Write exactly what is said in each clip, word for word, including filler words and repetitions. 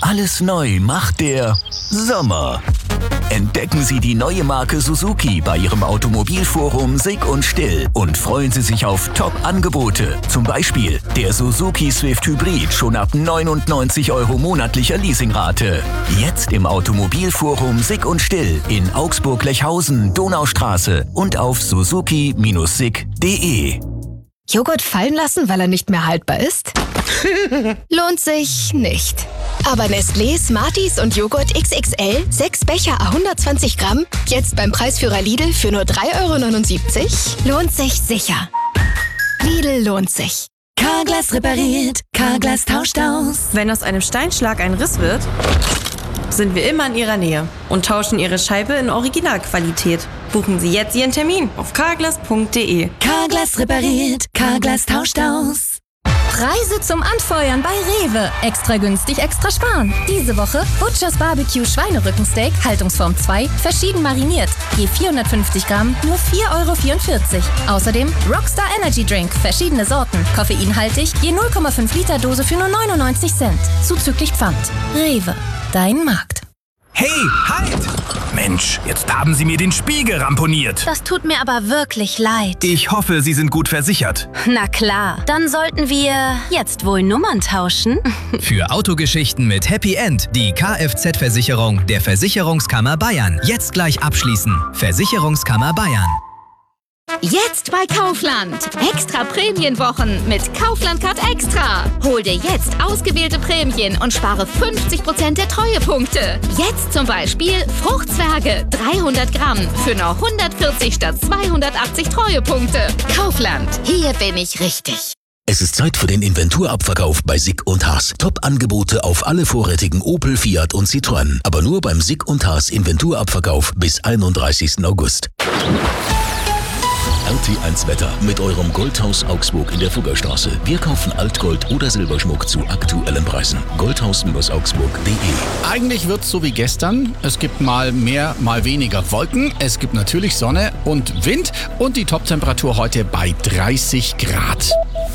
Alles neu macht der Sommer. Entdecken Sie die neue Marke Suzuki bei Ihrem Automobilforum Sick und Still und freuen Sie sich auf Top-Angebote. Zum Beispiel der Suzuki Swift Hybrid schon ab neunundneunzig Euro monatlicher Leasingrate. Jetzt im Automobilforum Sick und Still in Augsburg-Lechhausen, Donaustraße und auf suzuki Bindestrich sick punkt de. Joghurt fallen lassen, weil er nicht mehr haltbar ist? Lohnt sich nicht. Aber Nestlé, Smarties und Joghurt X X L, sechs Becher à hundertzwanzig Gramm, jetzt beim Preisführer Lidl für nur drei Euro neunundsiebzig? Lohnt sich sicher. Lidl lohnt sich. Carglass repariert, Carglass tauscht aus. Wenn aus einem Steinschlag ein Riss wird, sind wir immer in Ihrer Nähe und tauschen Ihre Scheibe in Originalqualität. Buchen Sie jetzt Ihren Termin auf carglass punkt de. Carglass repariert, Carglass tauscht aus. Preise zum Anfeuern bei Rewe. Extra günstig, extra sparen. Diese Woche Butchers Barbecue Schweinerückensteak, Haltungsform zwei, verschieden mariniert. Je vierhundertfünfzig Gramm, nur vier Euro vierundvierzig. Außerdem Rockstar Energy Drink, verschiedene Sorten, koffeinhaltig, je null Komma fünf Liter Dose für nur neunundneunzig Cent. Zuzüglich Pfand. Rewe, dein Markt. Hey, halt! Mensch, jetzt haben Sie mir den Spiegel ramponiert. Das tut mir aber wirklich leid. Ich hoffe, Sie sind gut versichert. Na klar, dann sollten wir jetzt wohl Nummern tauschen. Für Autogeschichten mit Happy End die Kfz-Versicherung der Versicherungskammer Bayern. Jetzt gleich abschließen. Versicherungskammer Bayern. Jetzt bei Kaufland. Extra Prämienwochen mit Kaufland Card Extra. Hol dir jetzt ausgewählte Prämien und spare fünfzig Prozent der Treuepunkte. Jetzt zum Beispiel Fruchtzwerge dreihundert Gramm für nur hundertvierzig statt zweihundertachtzig Treuepunkte. Kaufland, hier bin ich richtig. Es ist Zeit für den Inventurabverkauf bei Sick und Haas. Top-Angebote auf alle vorrätigen Opel, Fiat und Citroën. Aber nur beim Sick und Haas Inventurabverkauf bis einunddreißigsten August. R T eins Wetter mit eurem Goldhaus Augsburg in der Fuggerstraße. Wir kaufen Altgold oder Silberschmuck zu aktuellen Preisen. goldhaus Augsburg punkt de. Eigentlich wird's so wie gestern. Es gibt mal mehr, mal weniger Wolken. Es gibt natürlich Sonne und Wind. Und die Toptemperatur heute bei dreißig Grad.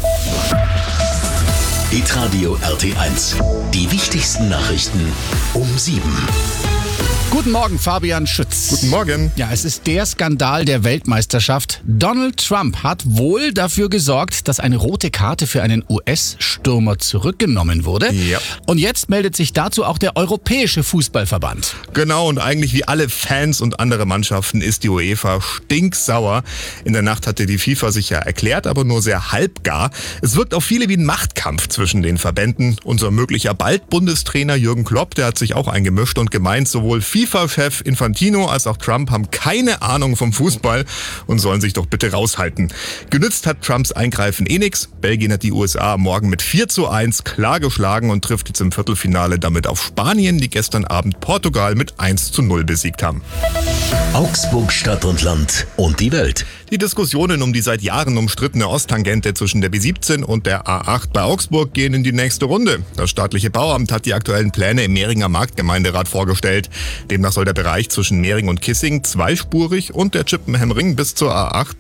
Hitradio R T eins. Die wichtigsten Nachrichten um sieben. Guten Morgen, Fabian Schütz. Guten Morgen. Ja, es ist der Skandal der Weltmeisterschaft. Donald Trump hat wohl dafür gesorgt, dass eine rote Karte für einen U S-Stürmer zurückgenommen wurde. Ja. Und jetzt meldet sich dazu auch der Europäische Fußballverband. Genau, und eigentlich wie alle Fans und andere Mannschaften ist die UEFA stinksauer. In der Nacht hatte die FIFA sich ja erklärt, aber nur sehr halbgar. Es wirkt auf viele wie ein Machtkampf zwischen den Verbänden. Unser möglicher bald Bundestrainer Jürgen Klopp, der hat sich auch eingemischt und gemeint, sowohl FIFA-Chef Infantino als auch Trump haben keine Ahnung vom Fußball und sollen sich doch bitte raushalten. Genützt hat Trumps Eingreifen eh nix. Belgien hat die U S A am Morgen mit vier zu eins klar geschlagen und trifft jetzt im Viertelfinale damit auf Spanien, die gestern Abend Portugal mit eins zu null besiegt haben. Augsburg, Stadt und Land und die Welt. Die Diskussionen um die seit Jahren umstrittene Osttangente zwischen der B siebzehn und der A acht bei Augsburg gehen in die nächste Runde. Das staatliche Bauamt hat die aktuellen Pläne im Mehringer Marktgemeinderat vorgestellt. Demnach soll der Bereich zwischen Mehring und Kissing zweispurig und der Chippenham Ring bis zur A acht